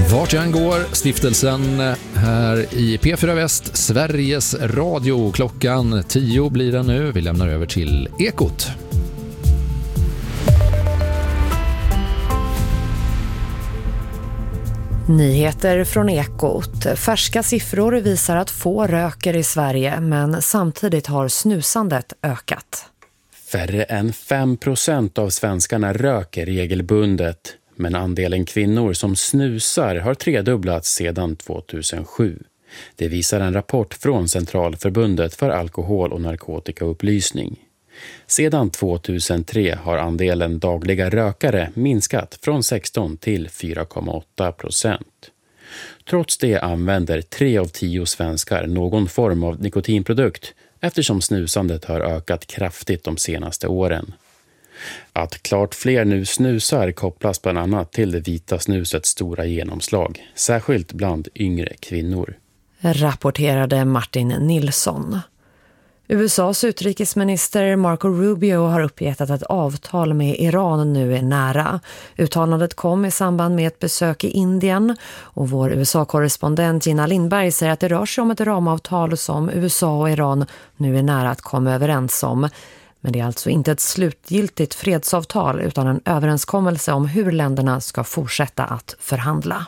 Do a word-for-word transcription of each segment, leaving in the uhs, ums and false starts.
Vart jag än går, stiftelsen här i P fyra Väst, Sveriges Radio. Klockan tio blir det nu. Vi lämnar över till Ekot. Nyheter från Ekot. Färska siffror visar att få röker i Sverige, men samtidigt har snusandet ökat. Färre än fem procent av svenskarna röker regelbundet, men andelen kvinnor som snusar har tredubblats sedan två tusen sju. Det visar en rapport från Centralförbundet för alkohol- och narkotikaupplysning. Sedan två tusen tre har andelen dagliga rökare minskat från sexton till fyra komma åtta procent. Trots det använder tre av tio svenskar någon form av nikotinprodukt eftersom snusandet har ökat kraftigt de senaste åren. Att klart fler nu snusar kopplas bland annat till det vita snusets stora genomslag, särskilt bland yngre kvinnor. Rapporterade Martin Nilsson. U S A:s utrikesminister Marco Rubio har uppgett att ett avtal med Iran nu är nära. Uttalandet kom i samband med ett besök i Indien och vår U S A-korrespondent Gina Lindberg säger att det rör sig om ett ramavtal som U S A och Iran nu är nära att komma överens om. Men det är alltså inte ett slutgiltigt fredsavtal utan en överenskommelse om hur länderna ska fortsätta att förhandla.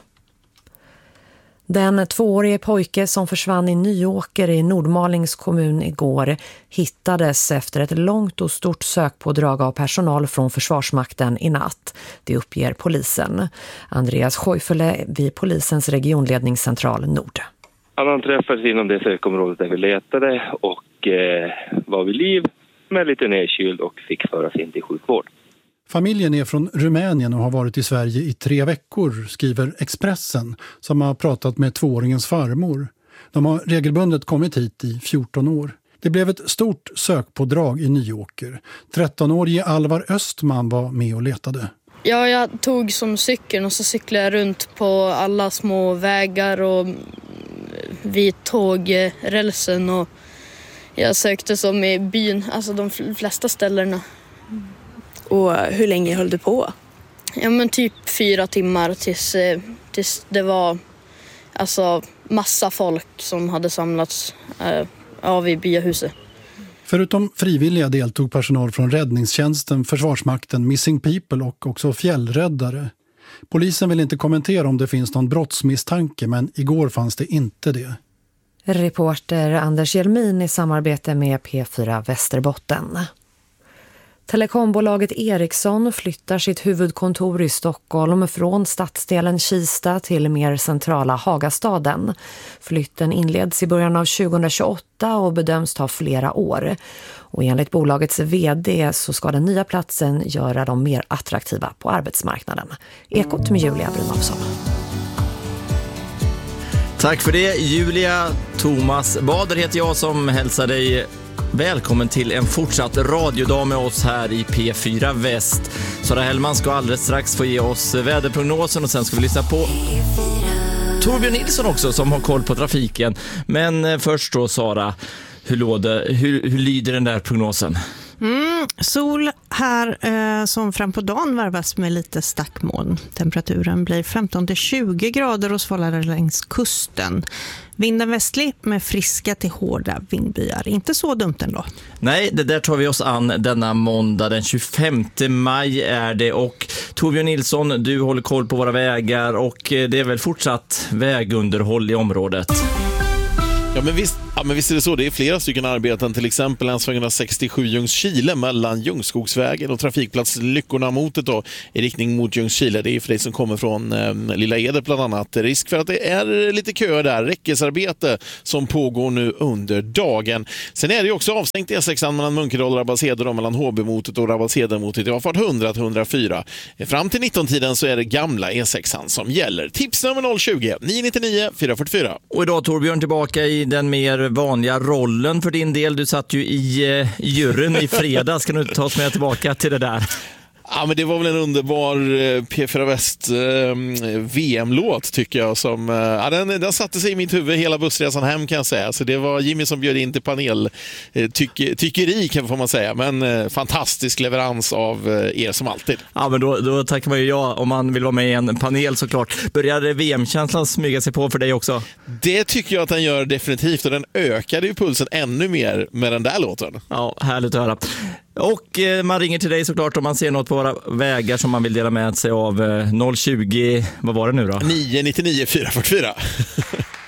Den tvåårige pojke som försvann i Nyåker i Nordmalings kommun igår hittades efter ett långt och stort sökpådrag av personal från Försvarsmakten i natt. Det uppger polisen. Andreas Sjöfele vid polisens regionledningscentral Nord. Han träffades inom det sökområdet där vi letade och eh, var vid liv med lite nedkyld och fick föras in till sjukvård. Familjen är från Rumänien och har varit i Sverige i tre veckor, skriver Expressen, som har pratat med tvååringens farmor. De har regelbundet kommit hit i fjorton år. Det blev ett stort sökpådrag i Nyåker. trettonårige Alvar Östman var med och letade. Ja, jag tog som cykeln och så cyklade jag runt på alla små vägar och vid tågrälsen och jag sökte som i byn, alltså de flesta ställena. Och hur länge höll du på? Ja, men typ fyra timmar tills, tills det var alltså massa folk som hade samlats äh, av i byahuset. Förutom frivilliga deltog personal från räddningstjänsten, Försvarsmakten, Missing People och också fjällräddare. Polisen vill inte kommentera om det finns någon brottsmisstanke, men igår fanns det inte det. Reporter Anders Hjelmin i samarbete med P fyra Västerbotten. Telekombolaget Ericsson flyttar sitt huvudkontor i Stockholm från stadsdelen Kista till mer centrala Hagastaden. Flytten inleds i början av tjugohundratjugoåtta och bedöms ta flera år. Och enligt bolagets vd så ska den nya platsen göra dem mer attraktiva på arbetsmarknaden. Ekot med Julia Brynolfsson. Tack för det, Julia. Thomas Bader heter jag som hälsar dig välkommen till en fortsatt radiodag med oss här i P fyra Väst. Sara Hellman ska alldeles strax få ge oss väderprognosen och sen ska vi lyssna på Torbjörn Nilsson också som har koll på trafiken. Men först då, Sara, hur, låde, hur, hur lyder den där prognosen? Mm, sol här eh, som fram på dagen varvas med lite stackmoln. Temperaturen blir femton till tjugo grader och svalare längs kusten. Vinden västlig med friska till hårda vindbyar. Inte så dumt ändå. Nej, det där tar vi oss an denna måndag. Den tjugofemte maj är det. Och Torbjörn Nilsson, du håller koll på våra vägar och det är väl fortsatt vägunderhåll i området. Ja men, visst, ja, men visst är det så. Det är flera stycken arbeten, till exempel länsväg sextiosju Ljungskile mellan Ljungskogsvägen och trafikplats Lyckorna motet då, i riktning mot Ljungskile. Det är för dig som kommer från eh, Lilla Edet bland annat. Risk för att det är lite köer där. Räckesarbete som pågår nu under dagen. Sen är det ju också avstängt E sex mellan Munkedal och Rabbalshede och mellan H B-motet och Rabbalshede-motet. Det har fått hundra till hundrafyra. Fram till nitton-tiden så är det gamla E sex som gäller. Tips nummer noll tjugo nio nittionio fyra fyrtiofyra. Och idag Torbjörn tillbaka i den mer vanliga rollen för din del. Du satt ju i, i juryn i fredags. Kan du ta oss med tillbaka till det där? Ja, men det var väl en underbar P fyra Väst eh, V M-låt tycker jag. Som, eh, ja, den, den satte sig i mitt huvud hela bussresan hem kan jag säga. Så det var Jimmy som bjöd in till panel eh, tyck, tyckeri kan får man säga. Men eh, fantastisk leverans av eh, er som alltid. Ja, men då, då tackar man ju ja om man vill vara med i en panel såklart. Började V M-känslan smyga sig på för dig också? Det tycker jag att den gör definitivt och den ökade ju pulsen ännu mer med den där låten. Ja, härligt att höra. Och eh, man ringer till dig såklart om man ser något på våra vägar som man vill dela med sig av. eh, noll tjugo, vad var det nu då? nio nio nio fyra fyra fyra.